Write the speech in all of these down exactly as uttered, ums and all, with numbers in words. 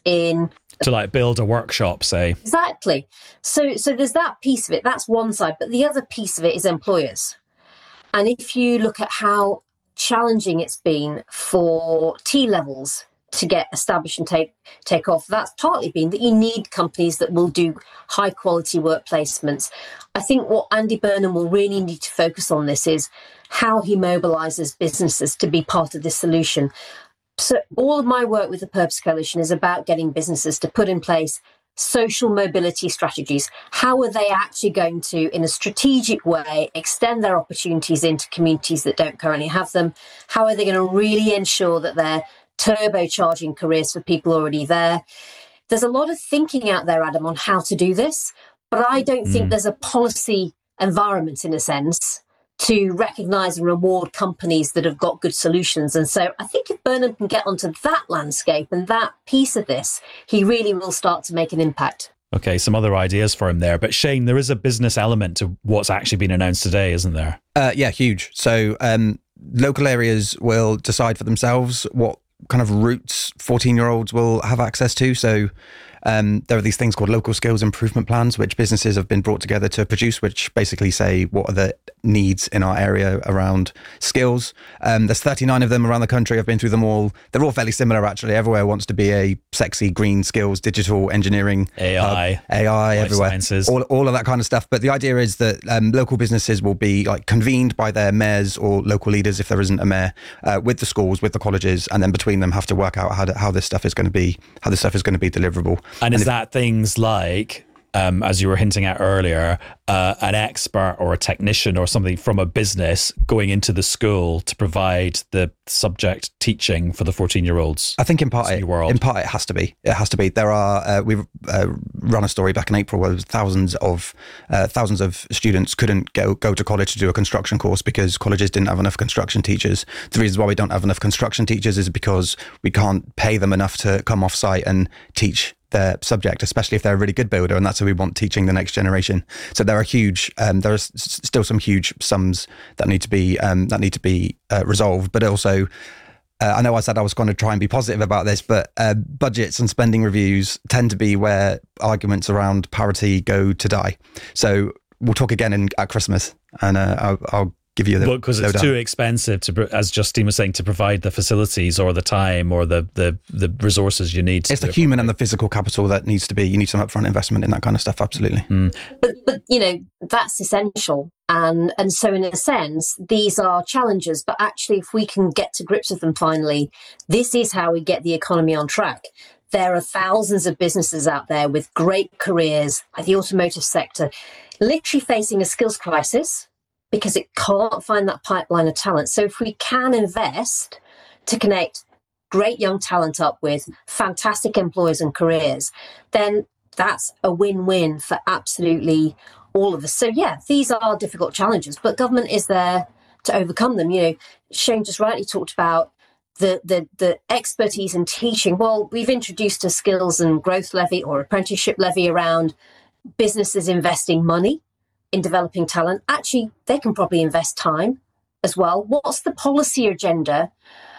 in... To like build a workshop, say. Exactly. So, so there's that piece of it. That's one side. But the other piece of it is employers. And if you look at how challenging it's been for T-levels to get established and take take off, that's partly been that you need companies that will do high quality work placements. I think what Andy Burnham will really need to focus on this is how he mobilizes businesses to be part of this solution. So all of my work with the Purpose Coalition is about getting businesses to put in place social mobility strategies. How are they actually going to, in a strategic way, extend their opportunities into communities that don't currently have them? How are they going to really ensure that they're turbocharging careers for people already there? There's a lot of thinking out there, Adam, on how to do this, but I don't mm. think there's a policy environment, in a sense, to recognise and reward companies that have got good solutions. And so I think if Burnham can get onto that landscape and that piece of this, he really will start to make an impact. Okay, some other ideas for him there. But Shane, there is a business element to what's actually been announced today, isn't there? Uh, yeah, huge. So um, local areas will decide for themselves what kind of routes fourteen-year-olds will have access to. So um, there are these things called local skills improvement plans, which businesses have been brought together to produce, which basically say what are the needs in our area around skills. Um, there's thirty-nine of them around the country. I've been through them all. They're all fairly similar, actually. Everywhere wants to be a sexy green skills, digital engineering, A I, hub, A I everywhere, sciences. all all of that kind of stuff. But the idea is that um, local businesses will be like convened by their mayors or local leaders, if there isn't a mayor, uh, with the schools, with the colleges, and then between them have to work out how to, how this stuff is going to be, how this stuff is going to be deliverable. And, and is if, that things like, um, as you were hinting at earlier, uh, an expert or a technician or something from a business going into the school to provide the subject teaching for the fourteen-year-olds? I think in part, it, in part it has to be. It has to be. There are uh, we uh, run a story back in April where thousands of uh, thousands of students couldn't go go to college to do a construction course because colleges didn't have enough construction teachers. The reasons why we don't have enough construction teachers is because we can't pay them enough to come off site and teach their subject, especially if they're a really good builder, and that's who we want teaching the next generation. So there are huge, um, there are s- still some huge sums that need to be um, that need to be uh, resolved. But also, uh, I know I said I was going to try and be positive about this, but uh, budgets and spending reviews tend to be where arguments around parity go to die. So we'll talk again in, at Christmas, and uh, I'll, I'll give you the because it's too expensive to, as Justine was saying, to provide the facilities or the time or the the, the resources you need. It's the human and the physical capital that needs to be. You need some upfront investment in that kind of stuff. Absolutely. Mm. But but you know that's essential, and and so in a sense these are challenges. But actually, if we can get to grips with them finally, this is how we get the economy on track. There are thousands of businesses out there with great careers, like the automotive sector, literally facing a skills crisis, because it can't find that pipeline of talent. So if we can invest to connect great young talent up with fantastic employers and careers, then that's a win-win for absolutely all of us. So yeah, these are difficult challenges, but government is there to overcome them. You know, Shane just rightly talked about the, the, the expertise in teaching. Well, we've introduced a skills and growth levy or apprenticeship levy around businesses investing money in developing talent. Actually, they can probably invest time as well. What's the policy agenda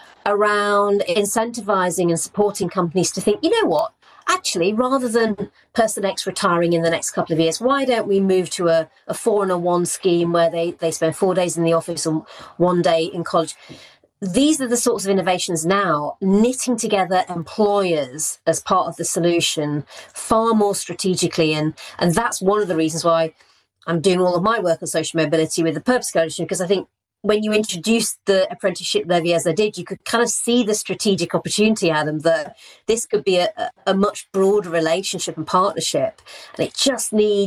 around incentivizing and supporting companies to think, you know what, actually, rather than person X retiring in the next couple of years, why don't we move to a, a four and a one scheme where they, they spend four days in the office and one day in college? These are the sorts of innovations now, knitting together employers as part of the solution far more strategically. And, and that's one of the reasons why I'm doing all of my work on social mobility with the Purpose Coalition, because I think when you introduced the apprenticeship levy as I did, you could kind of see the strategic opportunity, Adam, that this could be a, a much broader relationship and partnership. And it just needs